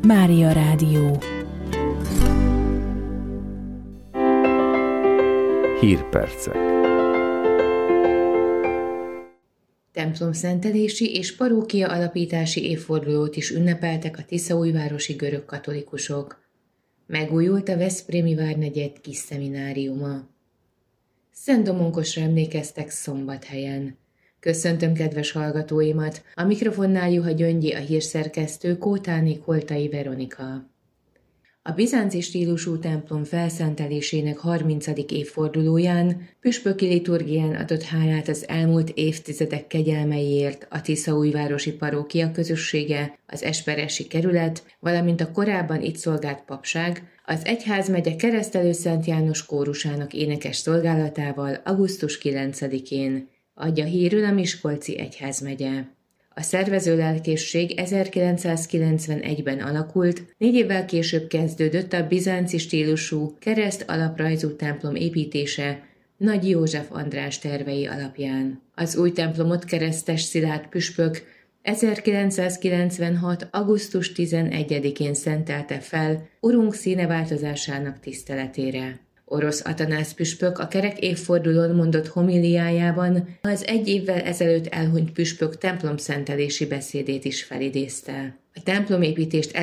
Mária Rádió. Hírpercek. Templomszentelési és parókia alapítási évfordulót is ünnepeltek a tiszaújvárosi görög katolikusok. Megújult a Veszprémi várnegyed kis szemináriuma. Szent Domonkosra emlékeztek Szombathelyen. Köszöntöm kedves hallgatóimat, a mikrofonnál Juha Gyöngyi, a hírszerkesztő, Kótáni Koltai Veronika. A bizánci stílusú templom felszentelésének 30. évfordulóján püspöki liturgián adott hálát az elmúlt évtizedek kegyelmeiért a tiszaújvárosi parókia közössége, az Esperesi kerület, valamint a korábban itt szolgált papság, az egyházmegye Keresztelő Szent János kórusának énekes szolgálatával augusztus 9-én, adja hírül a Miskolci egyházmegye. A szervező lelkészség 1991-ben alakult, 4 évvel később kezdődött a bizánci stílusú kereszt alaprajzú templom építése Nagy József András tervei alapján. Az új templomot Keresztes Szilárd püspök 1996. augusztus 11-én szentelte fel Urunk színeváltozásának tiszteletére. Orosz Atanász püspök a kerek évfordulón mondott homiliájában az 1 évvel ezelőtt elhunyt püspök templomszentelési beszédét is felidézte. A templomépítést